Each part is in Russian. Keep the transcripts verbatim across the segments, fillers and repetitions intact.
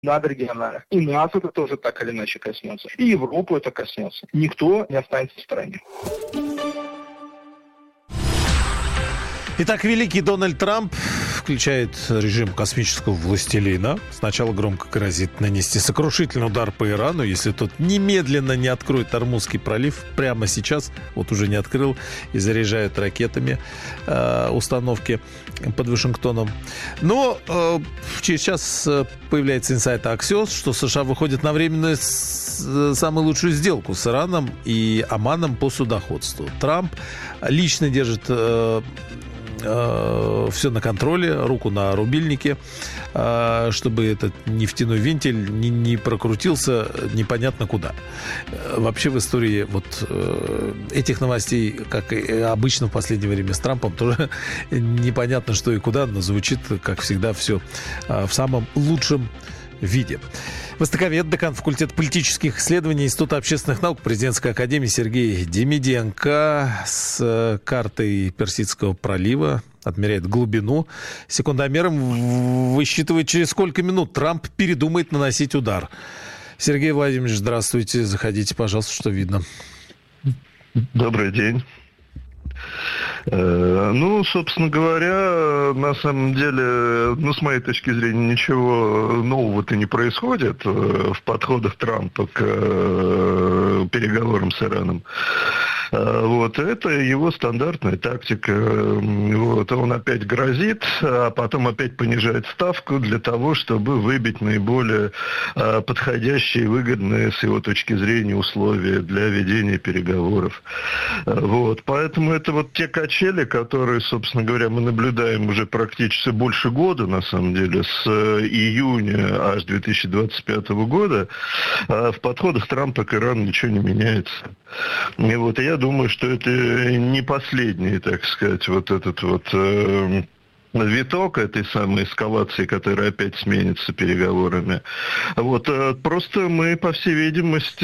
надрегиональных. И нас это тоже так или иначе коснется. И Европу это коснется. Никто не останется в стороне. Итак, великий Дональд Трамп включает режим космического властелина. Сначала громко грозит нанести сокрушительный удар по Ирану, если тот немедленно не откроет Ормузский пролив. Прямо сейчас, вот уже не открыл, и заряжают ракетами э, установки под Вашингтоном. Но э, через час появляется инсайт Axios, что США выходят на временную с, самую лучшую сделку с Ираном и Оманом по судоходству. Трамп лично держит э, все на контроле, руку на рубильнике, чтобы этот нефтяной вентиль не, не прокрутился непонятно куда. Вообще в истории вот этих новостей, как и обычно в последнее время с Трампом, тоже непонятно что и куда, но звучит, как всегда, все в самом лучшем виде. Востоковед, декан факультета политических исследований Института общественных наук Президентской академии Сергей Демиденко с картой Персидского пролива отмеряет глубину. Секундомером высчитывает, через сколько минут Трамп передумает наносить удар. Сергей Владимирович, здравствуйте. Заходите, пожалуйста, что видно. Добрый день. Ну, собственно говоря, на самом деле, ну, с моей точки зрения, ничего нового-то не происходит в подходах Трампа к переговорам с Ираном. Вот, это его стандартная тактика. Вот, он опять грозит, а потом опять понижает ставку для того, чтобы выбить наиболее подходящие и выгодные с его точки зрения условия для ведения переговоров. Вот, поэтому это вот те качели, которые, собственно говоря, мы наблюдаем уже практически больше года, на самом деле, с июня аж две тысячи двадцать пятого года, в подходах Трампа к Ирану ничего не меняется. И вот я думаю, что это не последний, так сказать, вот этот вот э, виток этой самой эскалации, которая опять сменится переговорами. Вот, э, просто мы, по всей видимости,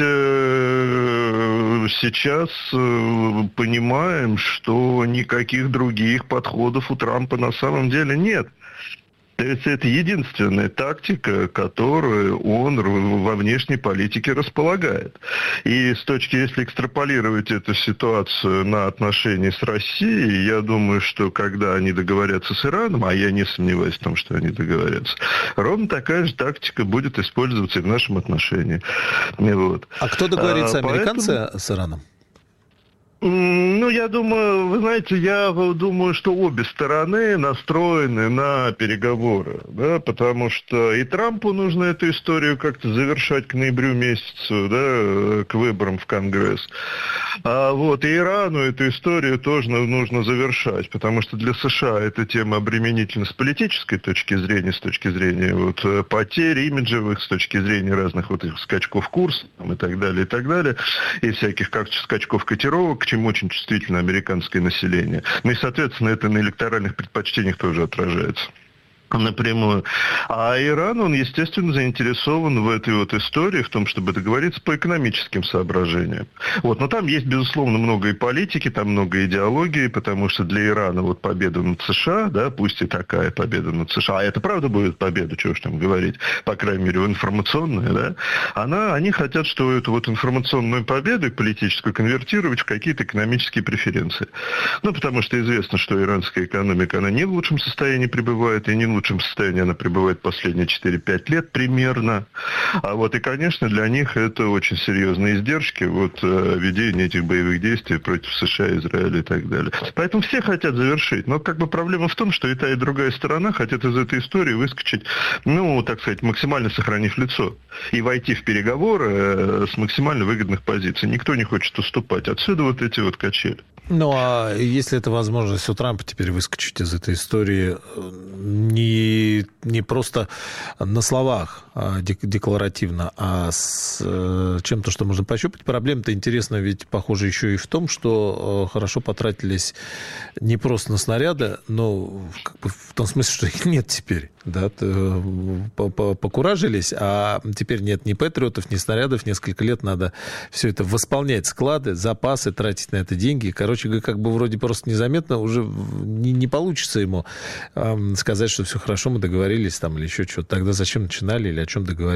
э, сейчас э, понимаем, что никаких других подходов у Трампа на самом деле нет. То есть это единственная тактика, которую он во внешней политике располагает. И с точки, если экстраполировать эту ситуацию на отношения с Россией, я думаю, что когда они договорятся с Ираном, а я не сомневаюсь в том, что они договорятся, ровно такая же тактика будет использоваться и в нашем отношении. Вот. А кто договорится, а, американцы поэтому... с Ираном? Ну, я думаю, вы знаете, я думаю, что обе стороны настроены на переговоры, да, потому что и Трампу нужно эту историю как-то завершать к ноябрю месяцу, да, к выборам в Конгресс. А вот и Ирану эту историю тоже нужно завершать, потому что для США эта тема обременительна с политической точки зрения, с точки зрения вот потерь имиджевых, с точки зрения разных вот этих скачков курса там, и так далее, и так далее, и всяких как скачков котировок, к чему очень чувствительно американское население. Ну и, соответственно, это на электоральных предпочтениях тоже отражается. Напрямую. А Иран, он, естественно, заинтересован в этой вот истории, в том, чтобы договориться по экономическим соображениям. Вот. Но там есть, безусловно, много и политики, там много идеологии, потому что для Ирана вот победа над США, да, пусть и такая победа над США, а это правда будет победа, чего уж там говорить, по крайней мере, информационная, да, она, они хотят, что эту вот информационную победу политическую конвертировать в какие-то экономические преференции. Ну, потому что известно, что иранская экономика, она не в лучшем состоянии пребывает, и не в в лучшем состоянии она пребывает последние четыре-пять лет примерно. А вот и, конечно, для них это очень серьезные издержки вот, ведения этих боевых действий против США, Израиля и так далее. Поэтому все хотят завершить. Но как бы проблема в том, что и та, и другая сторона хотят из этой истории выскочить, ну, так сказать, максимально сохранив лицо. И войти в переговоры с максимально выгодных позиций. Никто не хочет уступать. Отсюда вот эти вот качели. Ну, а если это возможность у Трампа теперь выскочить из этой истории не, не просто на словах а декларативно, а с чем-то, что можно пощупать, проблема-то интересна, ведь, похоже, еще и в том, что хорошо потратились не просто на снаряды, но как бы в том смысле, что их нет теперь. Да, покуражились, а теперь нет ни патриотов, ни снарядов. Несколько лет надо все это восполнять, склады, запасы, тратить на это деньги. Короче, короче говоря, как бы вроде просто незаметно, уже не, не получится ему э, сказать, что все хорошо, мы договорились там или еще что-то. Тогда зачем начинали или о чем договорились?